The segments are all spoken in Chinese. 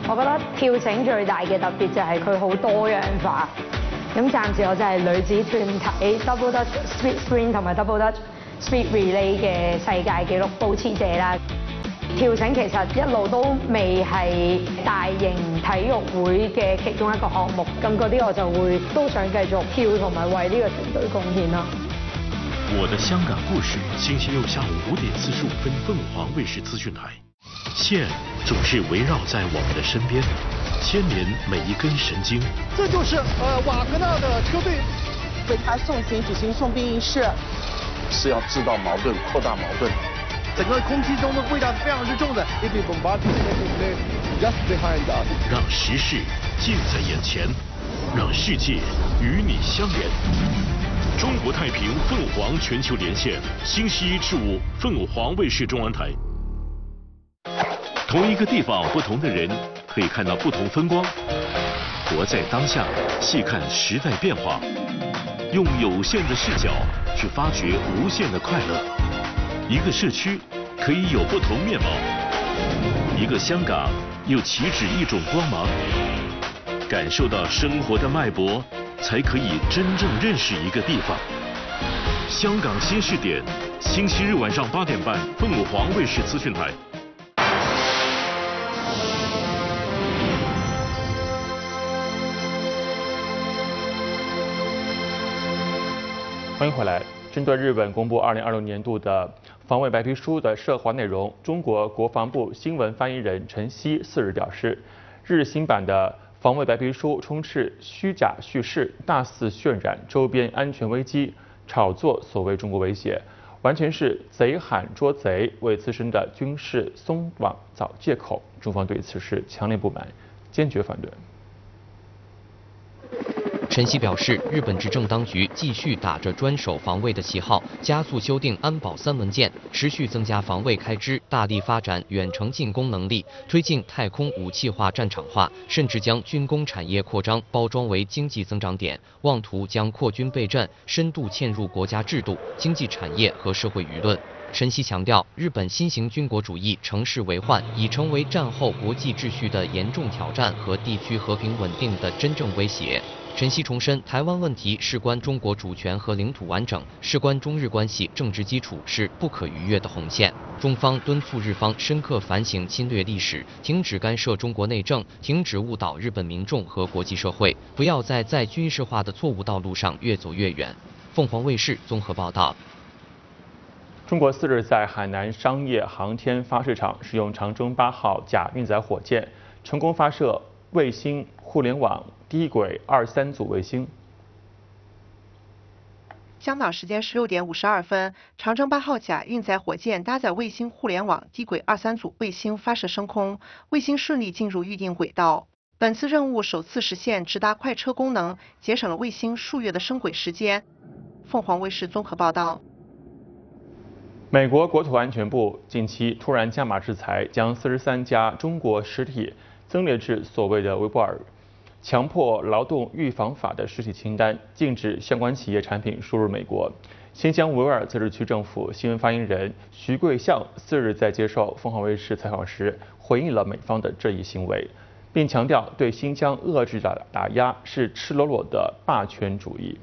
我覺得跳繩最大嘅特別就係佢好多樣化。咁暫時我就係女子團體 Double Dutch Speed Sprint 同埋 Double Dutch Speed Relay 嘅世界紀錄保持者啦。跳繩其實一路都未係大型體育會嘅其中一個項目，咁嗰啲我就會都想繼續跳同埋為呢個團隊貢獻啦。 我的香港故事，星期六下午5點45分，鳳凰衛視資訊台。線總是圍繞在我們的身邊，牽連每一根神經。 這就是瓦格納的車隊為他送行舉行送殯儀式， 是要製造矛盾，擴大矛盾。 整個空氣中的味道是非常之重的。 讓時事近在眼前，讓世界與你相連。中國太平鳳凰全球連線，星期一至五，鳳凰衛視中文台。同一個地方，不同的人，可以看到不同風光。活在當下，細看時代變化，用有限的視角去發掘無限的快樂。一個社區可以有不同面貌，一個香港又豈止一種光芒。感受到生活的脈搏，才可以真正認識一個地方。香港新視點，星期日晚上8點半，鳳凰衛視資訊台。 欢迎回来。针对日本公布2026年度的防卫白皮书的涉华内容，中国国防部新闻发言人陈希4日表示，日新版的防卫白皮书充斥虚假叙事，大肆渲染周边安全危机，炒作所谓中国威胁，完全是贼喊捉贼，为自身的军事松绑找借口。中方对此是强烈不满，坚决反对。 陈希表示，日本执政当局继续打着专守防卫的旗号，加速修订安保3文件，持续增加防卫开支，大力发展远程进攻能力，推进太空武器化、战场化，甚至将军工产业扩张包装为经济增长点，妄图将扩军备战深度嵌入国家制度、经济产业和社会舆论。陈希强调，日本新型军国主义乘势为患，已成为战后国际秩序的严重挑战和地区和平稳定的真正威胁。陈希重申，台湾问题事关中国主权和领土完整，事关中日关系政治基础，是不可逾越的红线。中方敦促日方深刻反省侵略历史，停止干涉中国内政，停止误导日本民众和国际社会，不要在军事化的错误道路上越走越远。凤凰卫视综合报道。 中国4日在海南商业航天发射场使用长征8号甲运载火箭，成功发射卫星互联网低轨23组卫星。 香港时间16点52分，长征8号甲运载火箭搭载卫星互联网低轨23组卫星发射升空，卫星顺利进入预定轨道。本次任务首次实现直达快车功能，节省了卫星数月的升轨时间。凤凰卫视综合报道。 美国国土安全部近期突然加码制裁，将43家中国实体增列至所谓的维吾尔强迫劳动预防法的实体清单，禁止相关企业产品输入美国。新疆维吾尔自治区政府新闻发言人徐桂相4日在接受凤凰卫视采访时，回应了美方的这一行为，并强调对新疆遏制的打压是赤裸裸的霸权主义。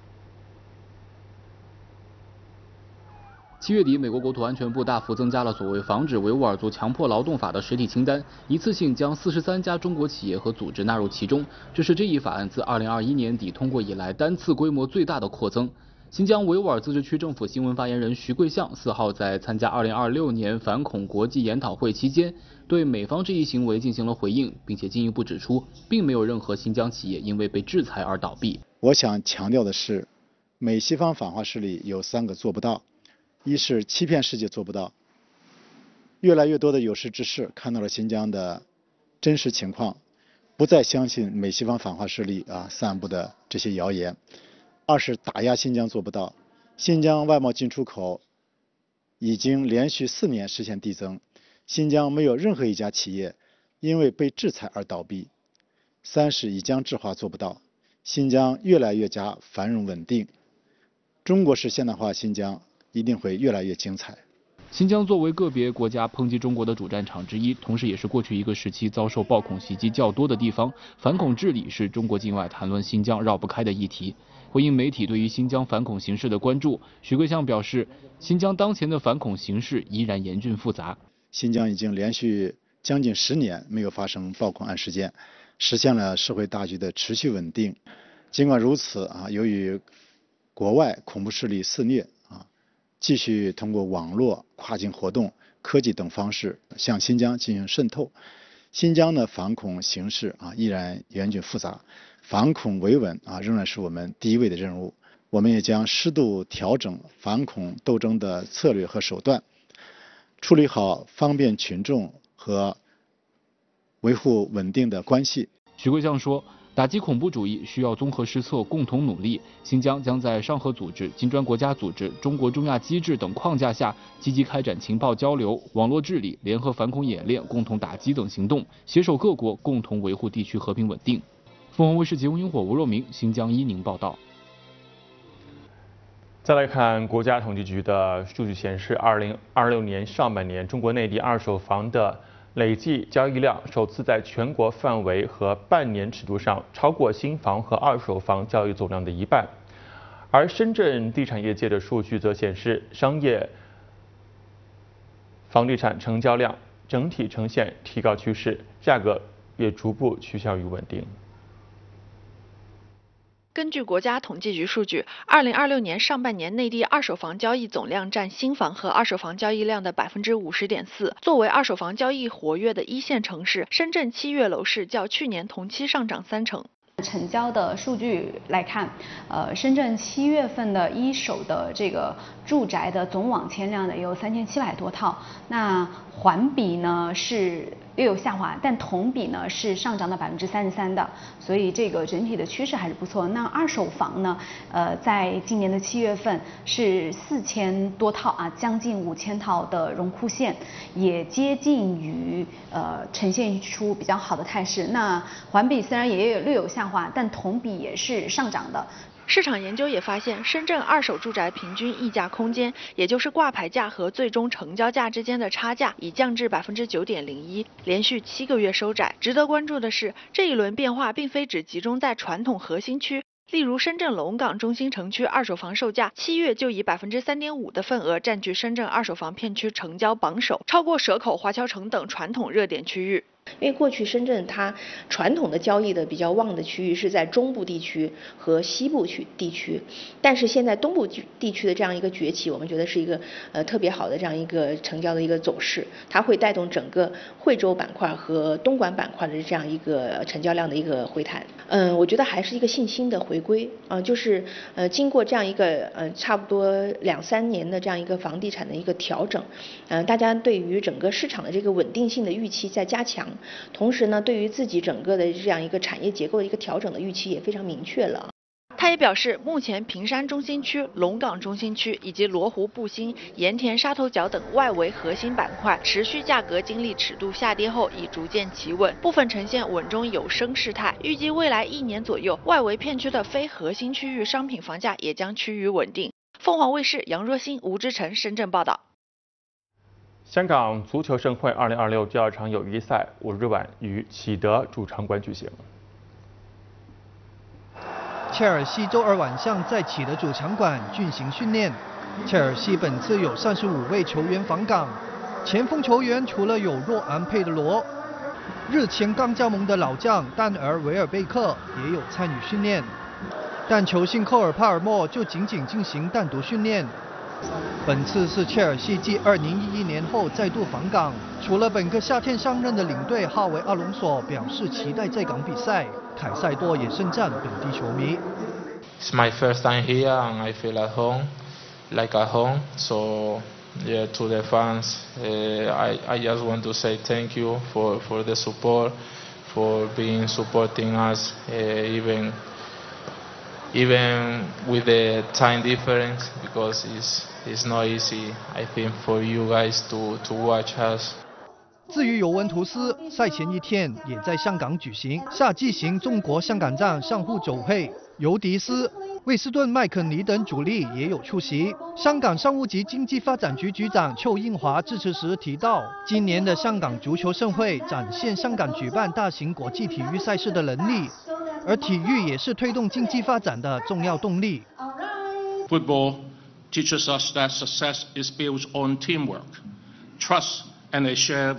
7月底，美国国土安全部大幅增加了所谓防止维吾尔族强迫劳动法的实体清单，一次性将43家中国企业和组织纳入其中。这是这一法案自2021年底通过以来单次规模最大的扩增。新疆维吾尔自治区政府新闻发言人徐桂相4号在参加2026年反恐国际研讨会期间，对美方这一行为进行了回应，并且进一步指出，并没有任何新疆企业因为被制裁而倒闭。 我想强调的是，美西方反华势力有3个做不到。一是欺骗世界做不到，越来越多的有识之士看到了新疆的真实情况，不再相信美西方反华势力散布的这些谣言。二是打压新疆做不到，新疆外贸进出口已经连续4年实现递增，新疆没有任何一家企业因为被制裁而倒闭。三是以疆制华做不到，新疆越来越加繁荣稳定，中国式现代化新疆一定会越来越精彩。 新疆作为个别国家抨击中国的主战场之一，同时也是过去一个时期遭受暴恐袭击较多的地方，反恐治理是中国境外谈论新疆绕不开的议题。回应媒体对于新疆反恐形势的关注，许桂香表示，新疆当前的反恐形势依然严峻复杂。 新疆已经连续将近10年没有发生暴恐案事件，实现了社会大局的持续稳定。尽管如此由于国外恐怖势力肆虐继续通过网络、跨境活动、科技等方式向新疆进行渗透。新疆的反恐形势依然严峻复杂，反恐维稳仍然是我们第一位的任务。我们也将适度调整反恐斗争的策略和手段，处理好方便群众和维护稳定的关系。 许桂香说，打击恐怖主义需要综合施策，共同努力。新疆将在上合组织、金砖国家组织、中国中亚机制等框架下，积极开展情报交流、网络治理、联合反恐演练、共同打击等行动，携手各国共同维护地区和平稳定。凤凰卫视节目萤火吴若明，新疆伊宁报道。 再来看国家统计局的数据显示，2026年上半年，中国内地二手房的累计交易量首次在全国范围和半年尺度上超过新房和二手房交易总量的一半。而深圳地产业界的数据则显示，商业房地产成交量整体呈现提高趋势，价格也逐步趋向于稳定。 根据国家统计局数据，2026年上半年内地二手房交易总量占新房和二手房交易量的50.4%。作为二手房交易活跃的一线城市，深圳7月楼市较去年同期上涨3成。 成交的数据来看，深圳7月份的一手的这个住宅的总网签量呢有3700多套，那环比呢是略有下滑，但同比呢是上涨到33%的，所以这个整体的趋势还是不错。那二手房呢，在今年的7月份是4000多套将近5000套的荣枯线，也接近于呈现出比较好的态势。那环比虽然也有略有下滑，但同比也是上涨的。 市场研究也发现，深圳二手住宅平均溢价空间，也就是挂牌价和最终成交价之间的差价，已降至9.01%，连续7个月收窄。值得关注的是，这一轮变化并非只集中在传统核心区。例如，深圳龙岗中心城区二手房售价7月就以3.5%的份额占据深圳二手房片区成交榜首，超过蛇口、华侨城等传统热点区域。 因为过去深圳它传统的交易的比较旺的区域是在中部地区和西部地区，但是现在东部地区的这样一个崛起，我们觉得是一个特别好的这样一个成交的一个走势，它会带动整个惠州板块和东莞板块的这样一个成交量的一个回弹。我觉得还是一个信心的回归就是经过这样一个差不多2-3年的这样一个房地产的一个调整，大家对于整个市场的这个稳定性的预期在加强。同时呢，对于自己整个的这样一个产业结构的一个调整的预期也非常明确了。 他也表示，目前坪山中心区、龙岗中心区以及罗湖布心、盐田沙头角等外围核心板块，持续价格经历尺度下跌后已逐渐企稳，部分呈现稳中有升势态。预计未来1年左右，外围片区的非核心区域商品房价也将趋于稳定。凤凰卫视杨若欣、吴志成深圳报道。 香港足球盛会2026第2场友谊赛5日晚于启德主场馆举行。 切尔西周二晚上在启德主场馆进行训练。切尔西本次有35位球员访港，前锋球员除了有若安佩德罗，日前刚加盟的老将但尔维尔贝克也有参与训练，但球星科尔帕尔默就仅仅进行单独训练。本次是切尔西继2011年后再度访港，除了本个夏天上任的领队哈维·阿隆索表示期待在港比赛，凯塞多也盛赞本地球迷。 It's my first time here and I feel at home, like at home. So yeah, to the fans, I just want to say thank you for the support, for being supporting us, even with the time difference, because it's not easy, I think, for you guys to watch us. 至于尤文图斯，赛前1天也在香港举行夏季型中国香港站相互走配，尤迪斯、 惠斯顿、麦肯尼等主力也有出席。香港商务及经济发展局局长邱应华致辞时提到，今年的香港足球盛会展现香港举办大型国际体育赛事的能力，而体育也是推动经济发展的重要动力。 Football teaches us that success is built on teamwork, trust, and a shared